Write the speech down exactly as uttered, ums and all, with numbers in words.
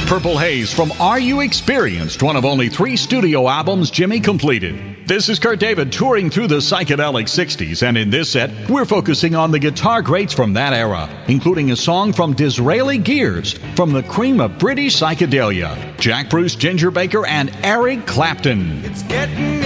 Purple Haze from Are You Experienced, one of only three studio albums Jimmy completed. This is Kurt David touring through the psychedelic sixties, and in this set, we're focusing on the guitar greats from that era, including a song from Disraeli Gears, from the cream of British psychedelia, Jack Bruce, Ginger Baker, and Eric Clapton. It's getting